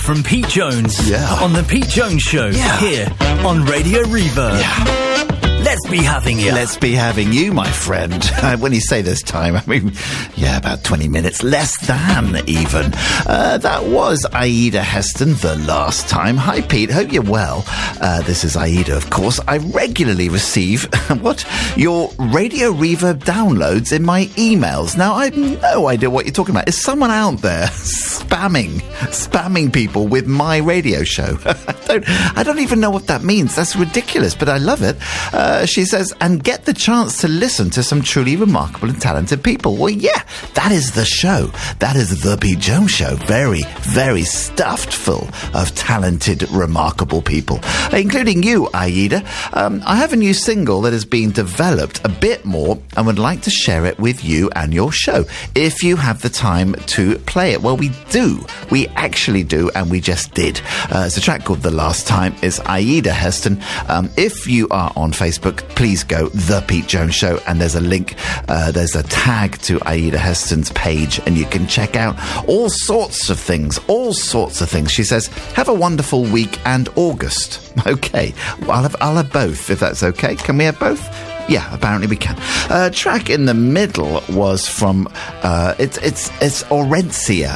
From Pete Jones. Yeah. On the Pete Jones Show. Yeah. Here on Radio Reverb. Yeah. Let's be having you. Let's be having you, my friend. When you say this time, I mean, yeah, about 20 minutes, less than even. That was Aida Heston the last time. Hi, Pete. Hope you're well. This is Aida, of course. I regularly receive, your Radio Reverb downloads in my emails. Now, I have no idea what you're talking about. Is someone out there spamming people with my radio show? I don't even know what that means. That's ridiculous, but I love it. She says, and get the chance to listen to some truly remarkable and talented people. Well, yeah, that is the show. That is the Pete Jones Show. Very, very stuffed full of talented, remarkable people, including you, Aida. I have a new single that has been developed a bit more and would like to share it with you and your show, if you have the time to play it. Well, we do. We actually do, and we just did. It's a track called The Last Time. It's Aida Heston. If you are on Facebook, please go The Pete Jones Show, and there's a link, there's a tag to Aida Heston's page, and you can check out all sorts of things. She says, have a wonderful week and August. Okay, well, I'll have both, if that's okay. Can we have both? Yeah, apparently we can. Track in the middle was from it's Orensia,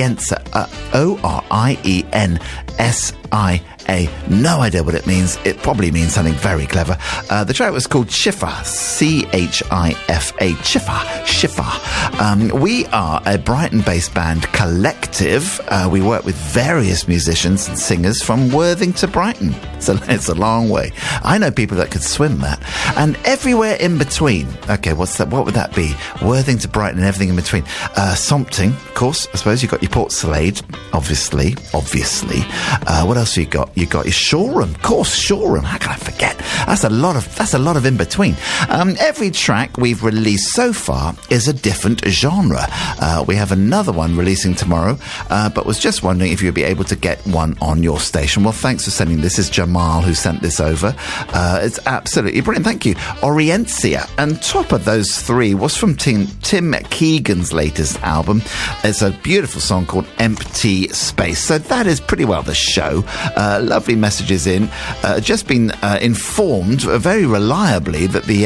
Oriensa, no idea what it means. It probably means something very clever. The track was called Chifa, C-H-I-F-A, Chifa. We are a Brighton-based band collective. We work with various musicians and singers from Worthing to Brighton. So it's a long way. I know people that could swim that. And everywhere in between. Okay, what's that? What would that be? Worthing to Brighton and everything in between. Sompting, of course. I suppose you've got your Port Slade, obviously. What else have you got? You got your Shoreham, of course, Shoreham. How can I forget? That's a lot of in between. Every track we've released so far is a different genre. We have another one releasing tomorrow, but was just wondering if you'd be able to get one on your station. Well, thanks for sending this. Is Jamal who sent this over. It's absolutely brilliant. Thank you. Orientia. And top of those three was from Tim Keegan's latest album. It's a beautiful song called Empty Space. So that is pretty well the show. Lovely messages in. Just been informed very reliably that the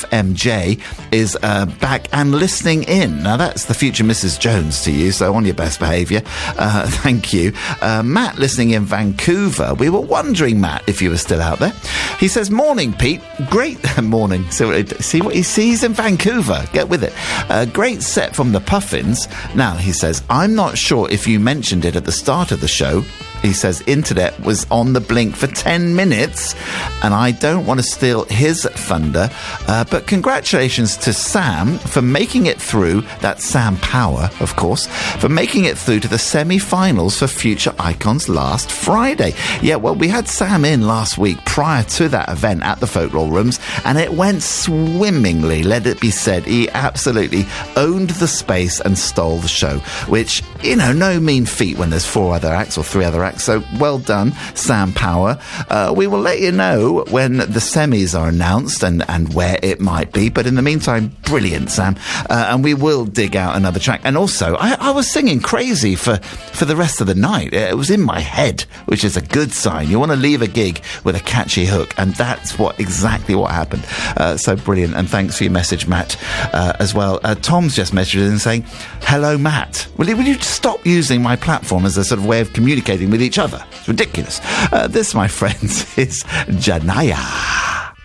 FMJ is back and listening in. Now, that's the future Mrs. Jones to you, so on your best behaviour. Thank you. Matt, listening in Vancouver. We were wondering, Matt, if you were still out there. He says, morning, Pete. Great morning. See what he sees in Vancouver. Get with it. Great set from the Puffins. Now, he says, I'm not sure if you mentioned it at the start of the show. He says, internet was on the blink for 10 minutes, and I don't want to steal his thunder, but congratulations to Sam for making it through, that's Sam Power, of course, for making it through to the semi-finals for Future Icons last Friday. Yeah, well, we had Sam in last week prior to that event at the Folklore Rooms, and it went swimmingly, let it be said. He absolutely owned the space and stole the show, which, no mean feat when there's 4 other acts or 3 other acts. So well done, Sam Power. We will let you know when the semis are announced and where it might be. But in the meantime, brilliant, Sam. And we will dig out another track. And also, I was singing crazy for the rest of the night. It was in my head, which is a good sign. You want to leave a gig with a catchy hook, and that's exactly what happened. So brilliant. And thanks for your message, Matt, as well. Tom's just messaged in saying, hello, Matt. Will you stop using my platform as a sort of way of communicating with each other? It's ridiculous. This, my friends, is Janaya.